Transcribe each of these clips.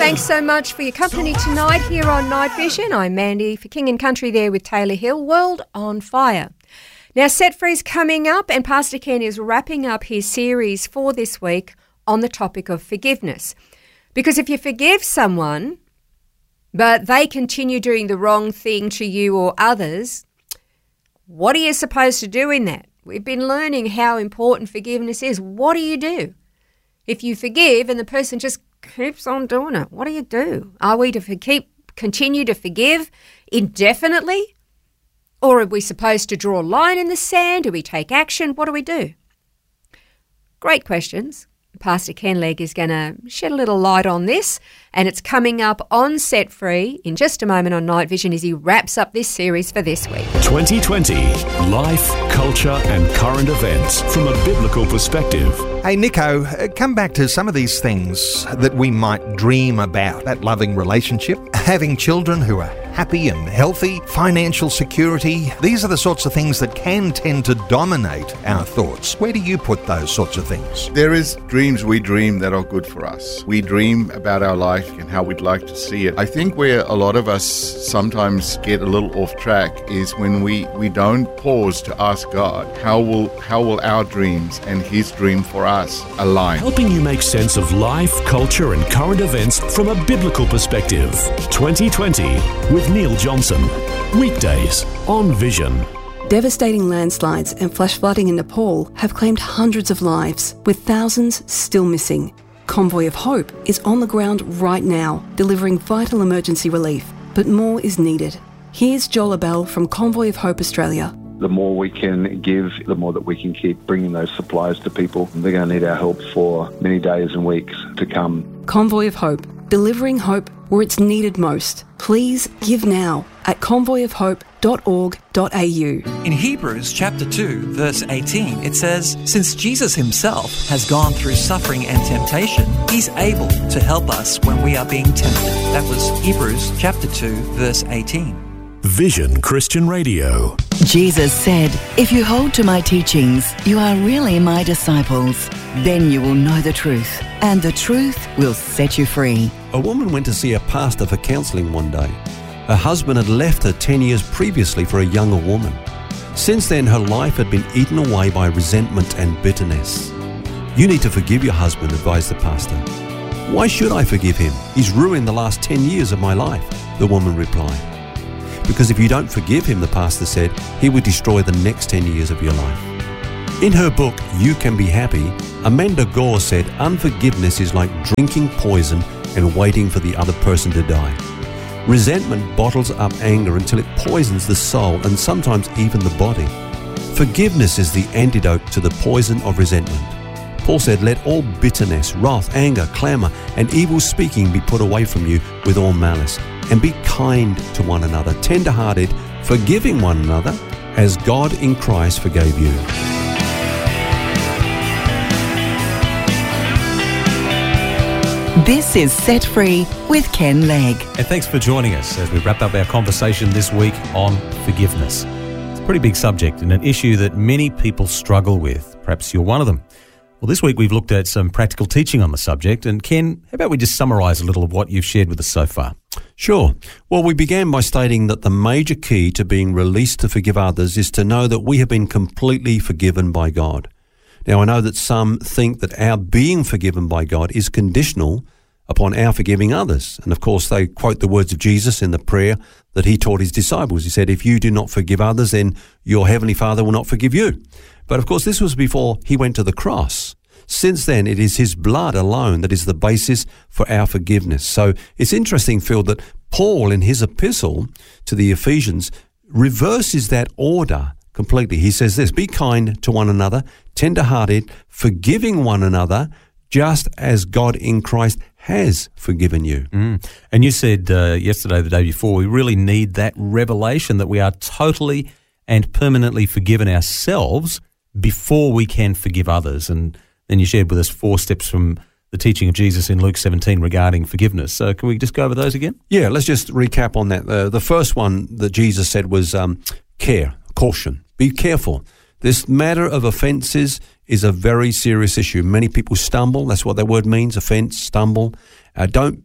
Thanks so much for your company tonight here on Night Vision. I'm Mandy for King and Country there with Taylor Hill. World on Fire. Now, Set Free's coming up, and Pastor Ken is wrapping up his series for this week on the topic of forgiveness. Because if you forgive someone, but they continue doing the wrong thing to you or others, what are you supposed to do in that? We've been learning how important forgiveness is. What do? If you forgive and the person just keeps on doing it, what do? Are we to continue to forgive indefinitely? Or are we supposed to draw a line in the sand? Do we take action? What do we do? Great questions. Pastor Ken Legg is going to shed a little light on this, and it's coming up on Set Free in just a moment on Night Vision as he wraps up this series for this week. 2020, life, culture and current events from a biblical perspective. Hey Nico, come back to some of these things that we might dream about. That loving relationship, having children who are happy and healthy, financial security. These are the sorts of things that can tend to dominate our thoughts. Where do you put those sorts of things? There is dreams we dream that are good for us. We dream about our life and how we'd like to see it. I think where a lot of us sometimes get a little off track is when we don't pause to ask God, how will our dreams and His dream for us align? Helping you make sense of life, culture and current events from a biblical perspective. 2020 with Neil Johnson. Weekdays on Vision. Devastating landslides and flash flooding in Nepal have claimed hundreds of lives, with thousands still missing. Convoy of Hope is on the ground right now, delivering vital emergency relief, but more is needed. Here's Joel Abell from Convoy of Hope Australia. The more we can give, the more that we can keep bringing those supplies to people. They're going to need our help for many days and weeks to come. Convoy of Hope, delivering hope where it's needed most. Please give now at convoyofhope.org.au. In Hebrews chapter 2, verse 18, it says, "Since Jesus himself has gone through suffering and temptation, he's able to help us when we are being tempted." That was Hebrews chapter 2, verse 18. Vision Christian Radio. Jesus said, "If you hold to my teachings, you are really my disciples. Then you will know the truth, and the truth will set you free." A woman went to see a pastor for counselling one day. Her husband had left her 10 years previously for a younger woman. Since then, her life had been eaten away by resentment and bitterness. "You need to forgive your husband," advised the pastor. "Why should I forgive him? He's ruined the last 10 years of my life," the woman replied. "Because if you don't forgive him," the pastor said, "he will destroy the next 10 years of your life." In her book, You Can Be Happy, Amanda Gore said, "Unforgiveness is like drinking poison and waiting for the other person to die. Resentment bottles up anger until it poisons the soul and sometimes even the body. Forgiveness is the antidote to the poison of resentment." Paul said, "Let all bitterness, wrath, anger, clamour and evil speaking be put away from you with all malice. And be kind to one another, tender-hearted, forgiving one another, as God in Christ forgave you." This is Set Free with Ken Legg. And thanks for joining us as we wrap up our conversation this week on forgiveness. It's a pretty big subject and an issue that many people struggle with. Perhaps you're one of them. Well, this week we've looked at some practical teaching on the subject. And Ken, how about we just summarise a little of what you've shared with us so far? Sure. Well, we began by stating that the major key to being released to forgive others is to know that we have been completely forgiven by God. Now, I know that some think that our being forgiven by God is conditional upon our forgiving others. And of course, they quote the words of Jesus in the prayer that he taught his disciples. He said, "If you do not forgive others, then your heavenly Father will not forgive you." But of course, this was before he went to the cross. Since then, it is his blood alone that is the basis for our forgiveness. So it's interesting, Phil, that Paul in his epistle to the Ephesians reverses that order completely. He says this, "Be kind to one another, tender-hearted, forgiving one another, just as God in Christ has forgiven you." And you said yesterday, the day before, we really need that revelation that we are totally and permanently forgiven ourselves before we can forgive others. And then you shared with us 4 steps from the teaching of Jesus in Luke 17 regarding forgiveness. So can we just go over those again? Yeah, let's just recap on that. The first one that Jesus said was care, caution. Be careful. This matter of offences is a very serious issue. Many people stumble. That's what that word means, offence, stumble. Don't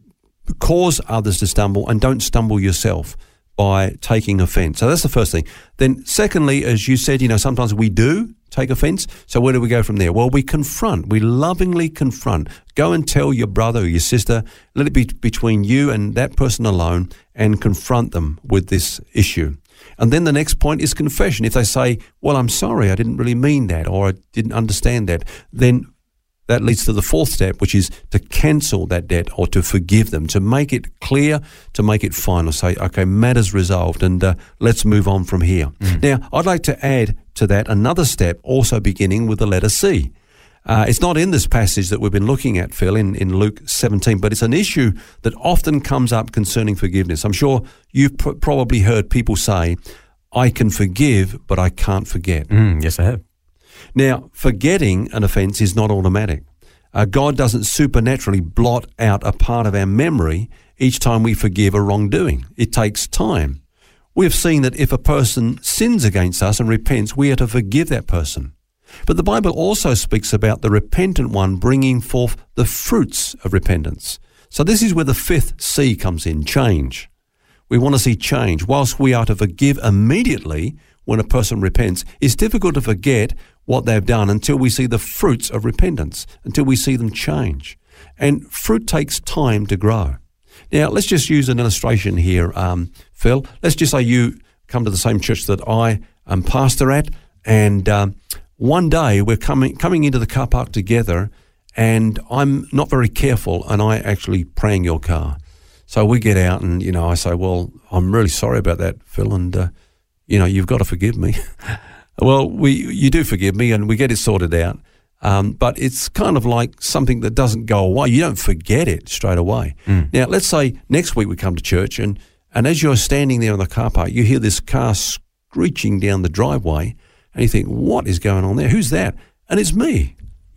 cause others to stumble and don't stumble yourself by taking offense. So that's the first thing. Then secondly, as you said, sometimes we do take offense. So where do we go from there? Well, we confront. We lovingly confront. Go and tell your brother or your sister. Let it be between you and that person alone, and confront them with this issue. And then the next point is confession. If they say, well, I'm sorry, I didn't really mean that, or I didn't understand that, then that leads to the fourth step, which is to cancel that debt or to forgive them, to make it clear, to make it final. Say, okay, matter's resolved, and let's move on from here. Now, I'd like to add to that another step, also beginning with the letter C. It's not in this passage that we've been looking at, Phil, in Luke 17, but it's an issue that often comes up concerning forgiveness. I'm sure you've probably heard people say, I can forgive, but I can't forget. Yes, I have. Now, forgetting an offence is not automatic. God doesn't supernaturally blot out a part of our memory each time we forgive a wrongdoing. It takes time. We have seen that if a person sins against us and repents, we are to forgive that person. But the Bible also speaks about the repentant one bringing forth the fruits of repentance. So this is where the fifth C comes in, change. We want to see change. Whilst we are to forgive immediately when a person repents, it's difficult to forget what they've done until we see the fruits of repentance, until we see them change. And fruit takes time to grow. Now, let's just use an illustration here, Phil. Let's just say you come to the same church that I am pastor at, and one day we're coming into the car park together, and I'm not very careful, and I actually prang your car. So we get out, and I say, well, I'm really sorry about that, Phil, and you've got to forgive me. Well, you do forgive me, and we get it sorted out. But it's kind of like something that doesn't go away. You don't forget it straight away. Now, let's say next week we come to church, and as you're standing there in the car park, you hear this car screeching down the driveway, and you think, what is going on there? Who's that? And it's me,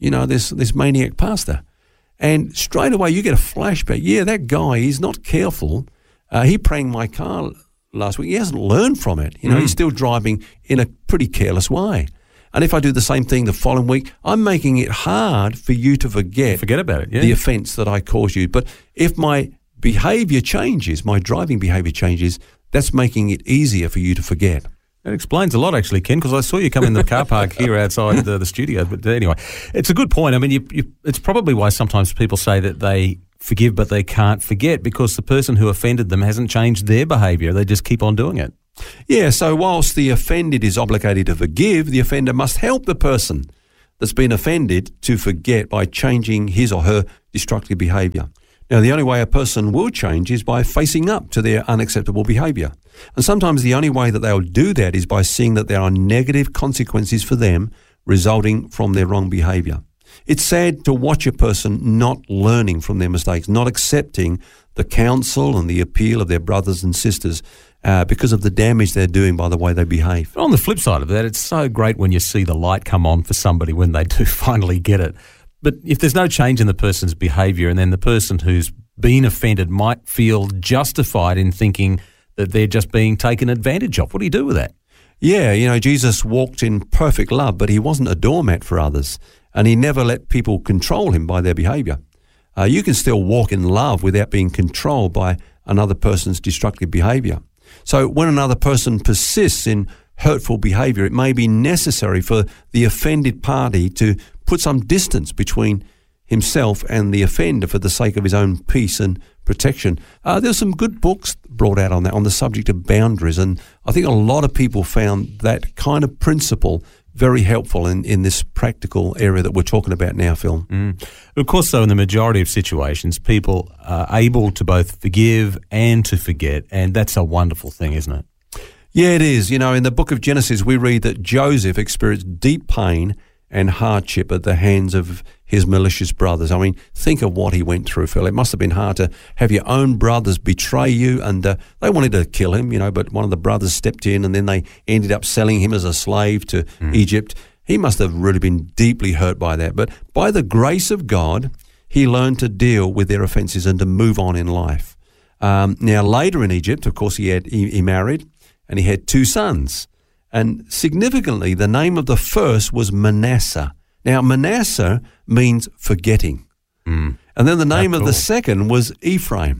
this maniac pastor. And straight away you get a flashback. Yeah, that guy, he's not careful. He pranged my car last week. He hasn't learned from it. He's still driving in a pretty careless way. And if I do the same thing the following week, I'm making it hard for you to forget about it, the offence that I caused you. But if my behaviour changes, my driving behaviour changes, that's making it easier for you to forget. That explains a lot, actually, Ken, because I saw you come in the car park here outside the studio. But anyway, it's a good point. I mean, it's probably why sometimes people say that they forgive but they can't forget, because the person who offended them hasn't changed their behaviour. They just keep on doing it. Yeah, so whilst the offended is obligated to forgive, the offender must help the person that's been offended to forget by changing his or her destructive behaviour. Now, the only way a person will change is by facing up to their unacceptable behaviour. And sometimes the only way that they'll do that is by seeing that there are negative consequences for them resulting from their wrong behaviour. It's sad to watch a person not learning from their mistakes, not accepting the counsel and the appeal of their brothers and sisters because of the damage they're doing by the way they behave. But on the flip side of that, it's so great when you see the light come on for somebody when they do finally get it. But if there's no change in the person's behaviour, and then the person who's been offended might feel justified in thinking that they're just being taken advantage of, what do you do with that? Yeah, Jesus walked in perfect love, but he wasn't a doormat for others, and he never let people control him by their behaviour. You can still walk in love without being controlled by another person's destructive behaviour. So when another person persists in hurtful behaviour, it may be necessary for the offended party to put some distance between himself and the offender for the sake of his own peace and protection. There's some good books brought out on that, on the subject of boundaries, and I think a lot of people found that kind of principle very helpful in this practical area that we're talking about now, Phil. Of course, though, in the majority of situations, people are able to both forgive and to forget, and that's a wonderful thing, isn't it? Yeah, it is. In the book of Genesis, we read that Joseph experienced deep pain and hardship at the hands of his malicious brothers. I mean, think of what he went through, Phil. It must have been hard to have your own brothers betray you, and they wanted to kill him, but one of the brothers stepped in, and then they ended up selling him as a slave to Egypt. He must have really been deeply hurt by that. But by the grace of God, he learned to deal with their offences and to move on in life. Now, later in Egypt, of course, he married, and he had 2 sons. And significantly, the name of the first was Manasseh. Now, Manasseh means forgetting. And then the name of the second was Ephraim.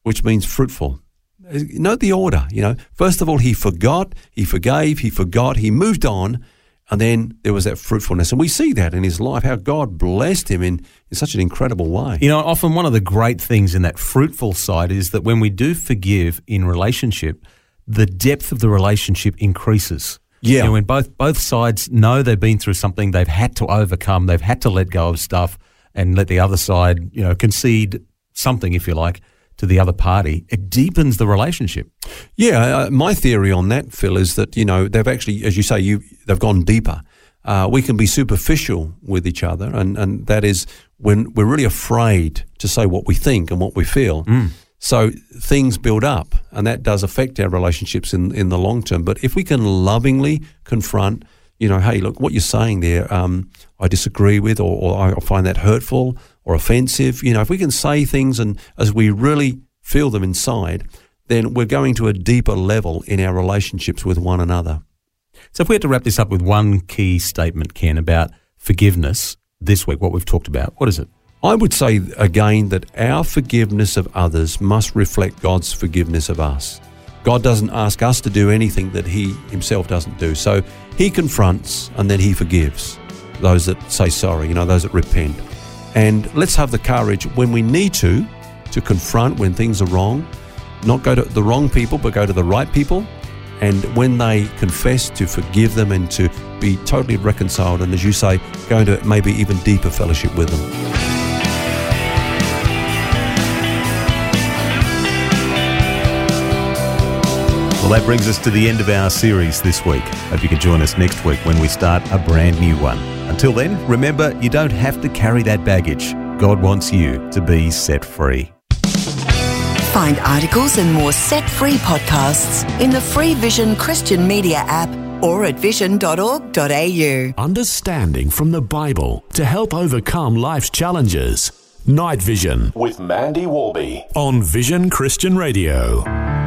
which means fruitful. Note the order, First of all, he forgot, he forgave, he forgot, he moved on, and then there was that fruitfulness. And we see that in his life, how God blessed him in such an incredible way. Often one of the great things in that fruitful side is that when we do forgive in relationship, the depth of the relationship increases. Yeah. When both sides know they've been through something, they've had to overcome, they've had to let go of stuff and let the other side, concede something, if you like, to the other party, it deepens the relationship. Yeah, my theory on that, Phil, is that, they've actually, as you say, they've gone deeper. We can be superficial with each other, and that is when we're really afraid to say what we think and what we feel. So things build up, and that does affect our relationships in the long term. But if we can lovingly confront, hey, look, what you're saying there, I disagree with, or I find that hurtful or offensive. If we can say things and as we really feel them inside, then we're going to a deeper level in our relationships with one another. So if we had to wrap this up with one key statement, Ken, about forgiveness this week, what we've talked about, what is it? I would say, again, that our forgiveness of others must reflect God's forgiveness of us. God doesn't ask us to do anything that he himself doesn't do. So he confronts and then he forgives those that say sorry, those that repent. And let's have the courage when we need to confront when things are wrong, not go to the wrong people, but go to the right people. And when they confess, to forgive them and to be totally reconciled. And as you say, go into maybe even deeper fellowship with them. Well, that brings us to the end of our series this week. Hope you can join us next week when we start a brand new one. Until then, remember, you don't have to carry that baggage. God wants you to be set free. Find articles and more set-free podcasts in the free Vision Christian Media app or at vision.org.au. Understanding from the Bible to help overcome life's challenges. Night Vision with Mandy Warby on Vision Christian Radio.